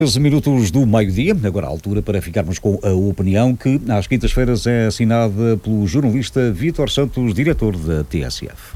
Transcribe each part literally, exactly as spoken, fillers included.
treze minutos do meio-dia, agora a altura para ficarmos com a opinião que às quintas-feiras é assinada pelo jornalista Vítor Santos, diretor da T S F.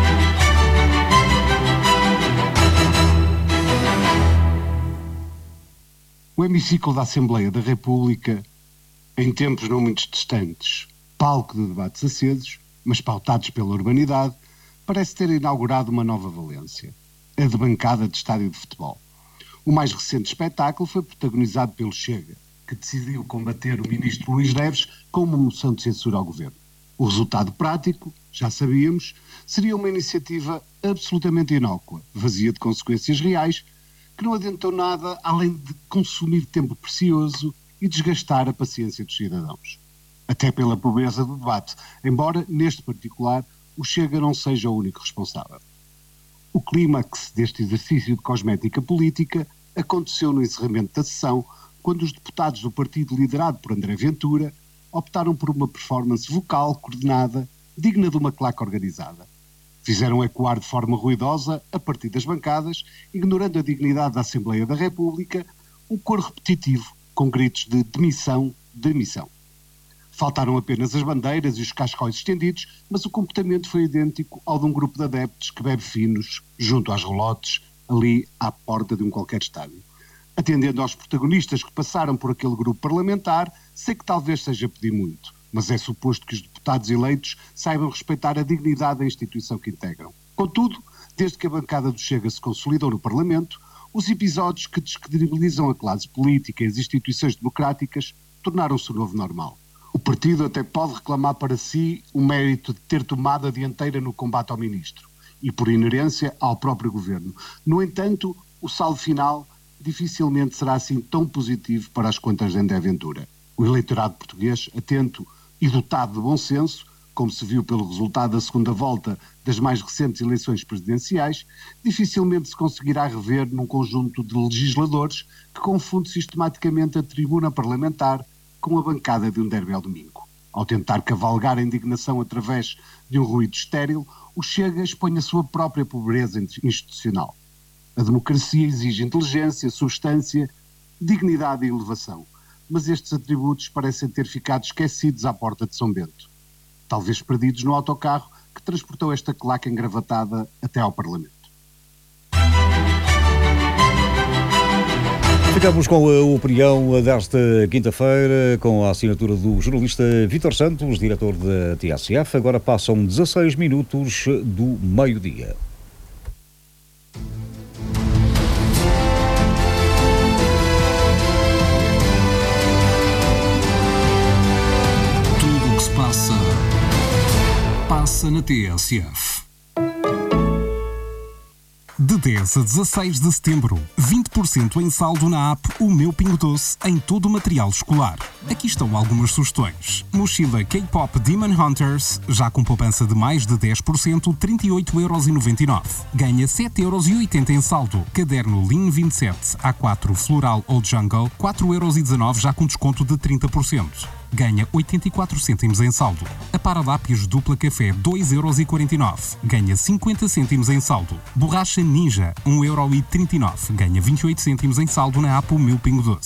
O hemiciclo da Assembleia da República, em tempos não muito distantes, palco de debates acesos, mas pautados pela urbanidade, parece ter inaugurado uma nova valência, a de bancada de estádio de futebol. O mais recente espetáculo foi protagonizado pelo Chega, que decidiu combater o ministro Luís Neves com uma moção de censura ao governo. O resultado prático, já sabíamos, seria uma iniciativa absolutamente inócua, vazia de consequências reais, que não adiantou nada além de consumir tempo precioso e desgastar a paciência dos cidadãos. Até pela pobreza do debate, embora, neste particular, o Chega não seja o único responsável. O clímax deste exercício de cosmética política aconteceu no encerramento da sessão, quando os deputados do partido liderado por André Ventura optaram por uma performance vocal coordenada, digna de uma claque organizada. Fizeram ecoar de forma ruidosa, a partir das bancadas, ignorando a dignidade da Assembleia da República, um coro repetitivo, com gritos de demissão, demissão. Faltaram apenas as bandeiras e os cascóis estendidos, mas o comportamento foi idêntico ao de um grupo de adeptos que bebe finos, junto às relotes, ali à porta de um qualquer estádio. Atendendo aos protagonistas que passaram por aquele grupo parlamentar, sei que talvez seja pedir muito, mas é suposto que os deputados eleitos saibam respeitar a dignidade da instituição que integram. Contudo, desde que a bancada do Chega se consolidou no Parlamento, os episódios que descredibilizam a classe política e as instituições democráticas tornaram-se o novo normal. O partido até pode reclamar para si o mérito de ter tomado a dianteira no combate ao ministro e, por inerência, ao próprio governo. No entanto, o saldo final dificilmente será assim tão positivo para as contas de André Ventura. O eleitorado português, atento e dotado de bom senso, como se viu pelo resultado da segunda volta das mais recentes eleições presidenciais, dificilmente se conseguirá rever num conjunto de legisladores que confunde sistematicamente a tribuna parlamentar com a bancada de um derby ao domingo. Ao tentar cavalgar a indignação através de um ruído estéril, o Chega expõe a sua própria pobreza institucional. A democracia exige inteligência, substância, dignidade e elevação, mas estes atributos parecem ter ficado esquecidos à porta de São Bento, talvez perdidos no autocarro que transportou esta claque engravatada até ao Parlamento. Ficamos com a opinião desta quinta-feira, com a assinatura do jornalista Vítor Santos, diretor da T S F. Agora passam dezasseis minutos do meio-dia. Tudo o que se passa, passa na T S F. De dez a dezasseis de setembro, vinte por cento em saldo na app O Meu Pingo Doce em todo o material escolar. Aqui estão algumas sugestões. Mochila K-Pop Demon Hunters, já com poupança de mais de dez por cento, trinta e oito euros e noventa e nove. Ganha sete euros e oitenta em saldo. Caderno Lean vinte e sete A quatro Floral ou Jungle, quatro euros e dezanove, já com desconto de trinta por cento. Ganha oitenta e quatro cêntimos em saldo. A para lápis dupla café, dois euros e quarenta e nove. Ganha cinquenta cêntimos em saldo. Borracha Ninja, um euro e trinta e nove. Ganha vinte e oito cêntimos em saldo na app O Meu Pingo Doce.